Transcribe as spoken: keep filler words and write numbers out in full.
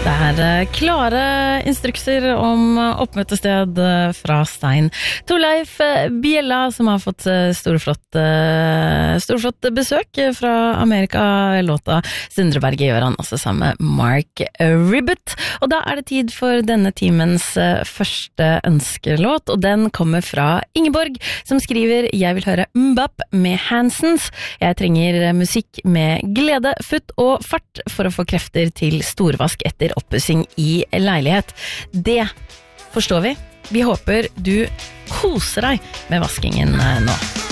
Det er klare instrukser om oppmøtested fra Stein Torleif Bjella, som har fått storflott, storflott besøk fra Amerika. Låta Sindreberget gjør han også sammen med Mark Ribbett. Og da er det tid for denne timens første ønskelåt, og den kommer fra Ingeborg, som skriver: Jeg vil høre Mbap med Hansons. Jeg trenger musikk med glede, futt og fart for å få krefter til storvask etter oppussing i leilighet. Det forstår vi. Vi håper du koser deg med vaskingen nå.